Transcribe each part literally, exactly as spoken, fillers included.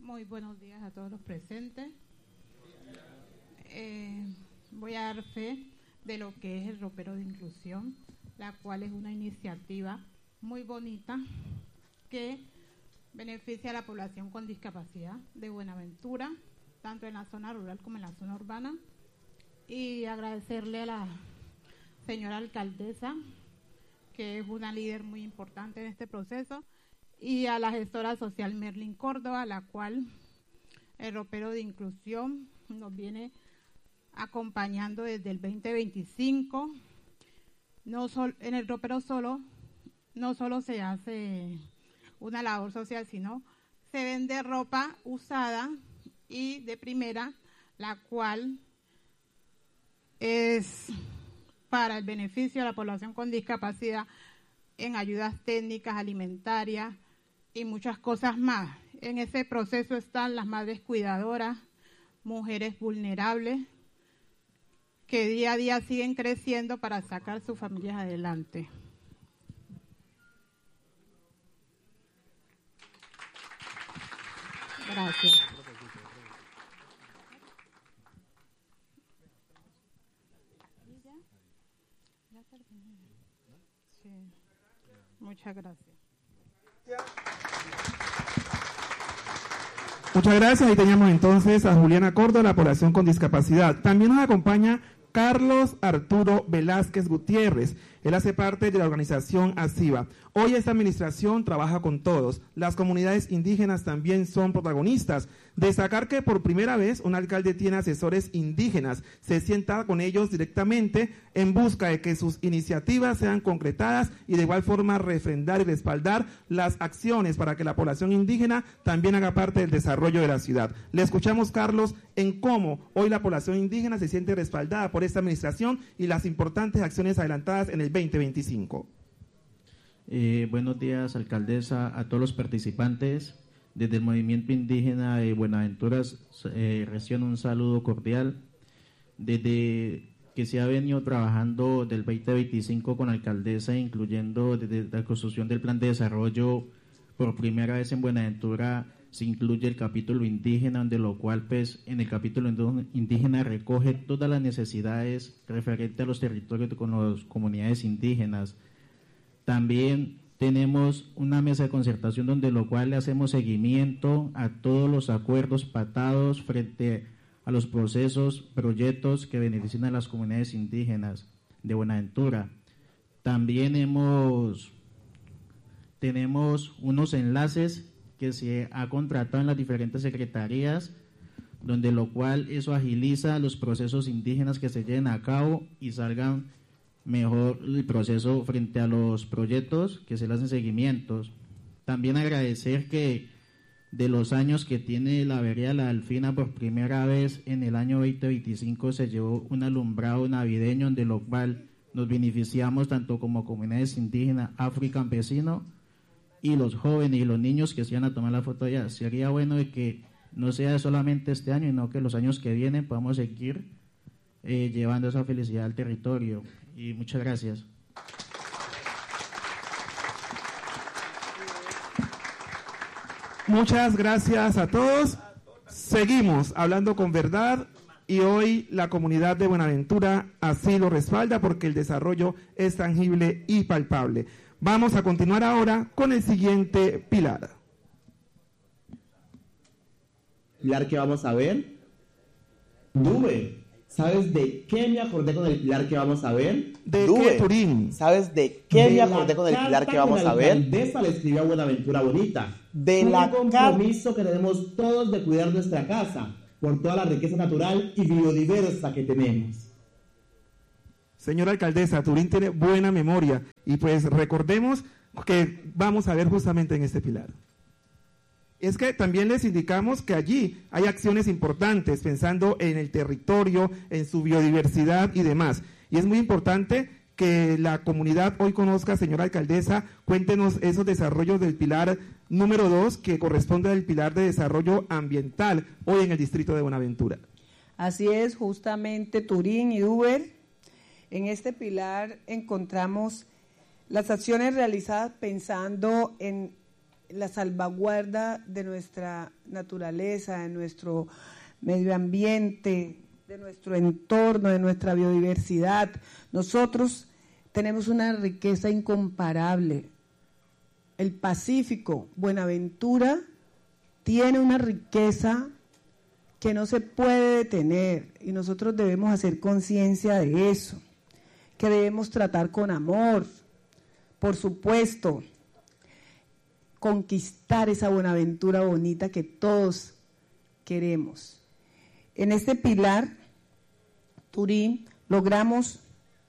Muy buenos días a todos los presentes. Eh, voy a dar fe de lo que es el ropero de inclusión, la cual es una iniciativa muy bonita que beneficia a la población con discapacidad de Buenaventura, tanto en la zona rural como en la zona urbana. Y agradecerle a la señora alcaldesa, que es una líder muy importante en este proceso, y a la gestora social Merlin Córdoba, la cual el ropero de inclusión nos viene acompañando desde el veinte veinticinco. No sol, en el ropero solo, no solo se hace una labor social, sino se vende ropa usada y de primera, la cual es para el beneficio de la población con discapacidad en ayudas técnicas, alimentarias y muchas cosas más. En ese proceso están las madres cuidadoras, mujeres vulnerables, que día a día siguen creciendo para sacar sus familias adelante. Gracias. Sí. Muchas gracias. Muchas gracias. Ahí teníamos entonces a Juliana Córdoba, la población con discapacidad. También nos acompaña Carlos Arturo Velázquez Gutiérrez. Él hace parte de la organización ASIVA. Hoy esta administración trabaja con todos. Las comunidades indígenas también son protagonistas. Destacar que por primera vez un alcalde tiene asesores indígenas. Se sienta con ellos directamente en busca de que sus iniciativas sean concretadas y de igual forma refrendar y respaldar las acciones para que la población indígena también haga parte del desarrollo de la ciudad. Le escuchamos, Carlos, en cómo hoy la población indígena se siente respaldada por esta administración y las importantes acciones adelantadas en el veinte veinticinco. Eh, buenos días, alcaldesa, a todos los participantes. Desde el Movimiento Indígena de Buenaventura eh, recibo un saludo cordial. Desde que se ha venido trabajando del veinte veinticinco con la alcaldesa, incluyendo desde la construcción del plan de desarrollo, por primera vez en Buenaventura se incluye el capítulo indígena, donde lo cual pues en el capítulo indígena recoge todas las necesidades referentes a los territorios con las comunidades indígenas. También tenemos una mesa de concertación donde lo cual le hacemos seguimiento a todos los acuerdos pactados frente a los procesos, proyectos que benefician a las comunidades indígenas de Buenaventura. También hemos, tenemos unos enlaces que se ha contratado en las diferentes secretarías, donde lo cual eso agiliza los procesos indígenas que se lleven a cabo y salgan mejor el proceso frente a los proyectos que se le hacen seguimientos. También agradecer que de los años que tiene la vereda La Delfina, por primera vez en el año veinte veinticinco se llevó un alumbrado navideño, donde lo cual nos beneficiamos tanto como comunidades indígenas, afrocampesinos y los jóvenes y los niños que se van a tomar la foto allá. Sería bueno de que no sea solamente este año, sino que los años que vienen podamos seguir eh, llevando esa felicidad al territorio. Y muchas gracias. Muchas gracias a todos. Seguimos hablando con verdad y hoy la comunidad de Buenaventura así lo respalda porque el desarrollo es tangible y palpable. Vamos a continuar ahora con el siguiente pilar. Pilar que vamos a ver. Dube, ¿sabes de qué me acordé con el pilar que vamos a ver? ¿De Dube, qué, Turín? ¿sabes de qué de me acordé con el pilar que vamos a ver? De esa le escribió a Buenaventura Bonita. De un la compromiso que tenemos todos de cuidar nuestra casa por toda la riqueza natural y biodiversa que tenemos. Señora alcaldesa, Turín tiene buena memoria y pues recordemos que vamos a ver justamente en este pilar. Es que también les indicamos que allí hay acciones importantes pensando en el territorio, en su biodiversidad y demás. Y es muy importante que la comunidad hoy conozca, señora alcaldesa, cuéntenos esos desarrollos del pilar número dos que corresponde al pilar de desarrollo ambiental hoy en el distrito de Buenaventura. Así es, justamente Turín y Uber. En este pilar encontramos las acciones realizadas pensando en la salvaguarda de nuestra naturaleza, de nuestro medio ambiente, de nuestro entorno, de nuestra biodiversidad. Nosotros tenemos una riqueza incomparable. El Pacífico, Buenaventura, tiene una riqueza que no se puede detener y nosotros debemos hacer conciencia de eso, que debemos tratar con amor, por supuesto, conquistar esa Buenaventura bonita que todos queremos. En este pilar, Turín, logramos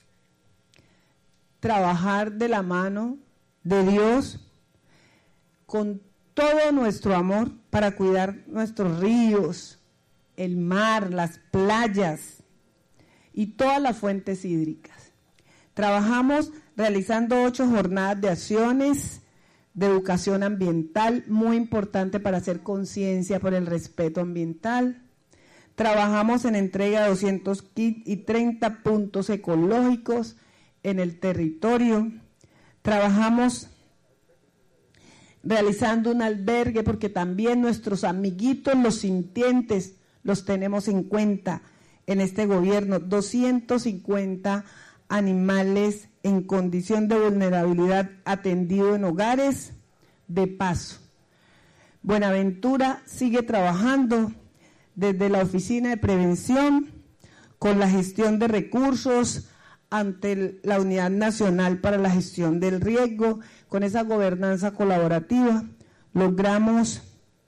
trabajar de la mano de Dios con todo nuestro amor para cuidar nuestros ríos, el mar, las playas y todas las fuentes hídricas. Trabajamos realizando ocho jornadas de acciones de educación ambiental, muy importante para hacer conciencia por el respeto ambiental. Trabajamos en entrega de doscientos kits y treinta puntos ecológicos en el territorio. Trabajamos realizando un albergue porque también nuestros amiguitos, los sintientes, los tenemos en cuenta en este gobierno. doscientos cincuenta animales en condición de vulnerabilidad atendidos en hogares de paso. Buenaventura sigue trabajando desde la Oficina de Prevención con la gestión de recursos ante la Unidad Nacional para la Gestión del Riesgo. Con esa gobernanza colaborativa logramos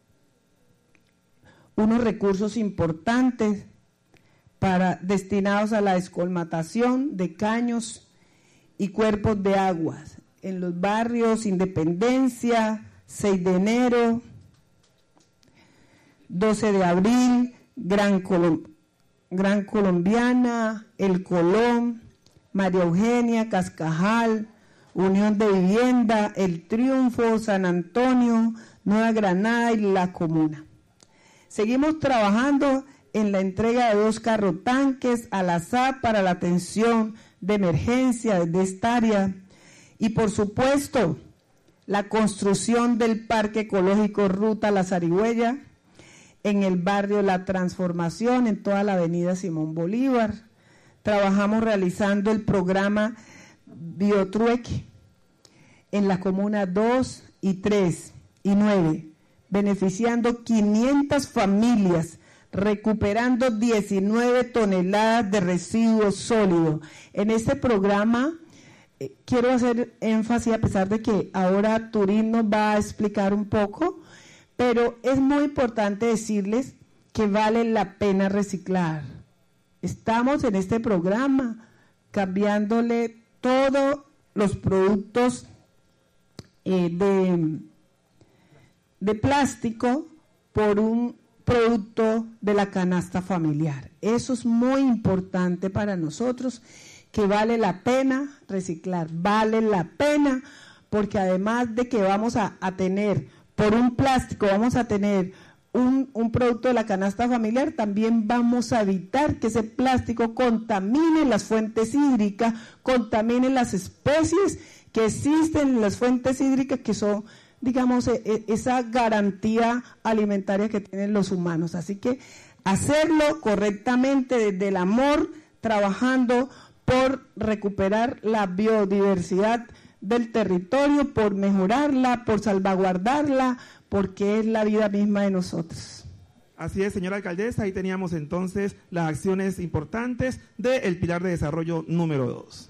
unos recursos importantes para, destinados a la descolmatación de caños y cuerpos de aguas en los barrios Independencia, seis de enero, doce de abril, Gran, Colom- Gran Colombiana, El Colón, María Eugenia, Cascajal, Unión de Vivienda, El Triunfo, San Antonio, Nueva Granada y La Comuna. Seguimos trabajando en la entrega de dos carrotanques al azar para la atención de emergencia de esta área y, por supuesto, la construcción del Parque Ecológico Ruta La Zarigüeya en el barrio La Transformación, en toda la avenida Simón Bolívar. Trabajamos realizando el programa Biotrueque en la comuna dos y tres y nueve, beneficiando quinientas familias, recuperando diecinueve toneladas de residuos sólidos. En este programa eh, quiero hacer énfasis, a pesar de que ahora Turín nos va a explicar un poco, pero es muy importante decirles que vale la pena reciclar. Estamos en este programa cambiándole todos los productos eh, de, de plástico por un producto de la canasta familiar. Eso es muy importante para nosotros, que vale la pena reciclar, vale la pena, porque además de que vamos a, a tener, por un plástico, vamos a tener un, un producto de la canasta familiar, también vamos a evitar que ese plástico contamine las fuentes hídricas, contamine las especies que existen en las fuentes hídricas, que son, digamos, esa garantía alimentaria que tienen los humanos. Así que hacerlo correctamente desde el amor, trabajando por recuperar la biodiversidad del territorio, por mejorarla, por salvaguardarla, porque es la vida misma de nosotros. Así es, señora alcaldesa, ahí teníamos entonces las acciones importantes del Pilar de Desarrollo número dos.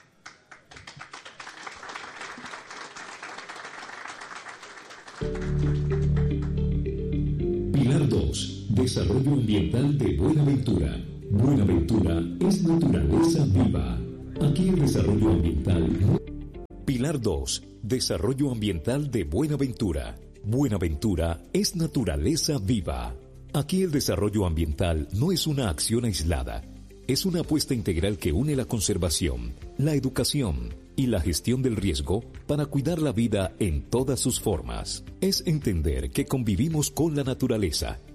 Pilar dos. Desarrollo ambiental de Buenaventura. Buenaventura es naturaleza viva. Aquí el desarrollo ambiental. Pilar dos. Desarrollo ambiental de Buenaventura. Buenaventura es naturaleza viva. Aquí el desarrollo ambiental no es una acción aislada. Es una apuesta integral que une la conservación, la educación y la gestión del riesgo para cuidar la vida en todas sus formas. Es entender que convivimos con la naturaleza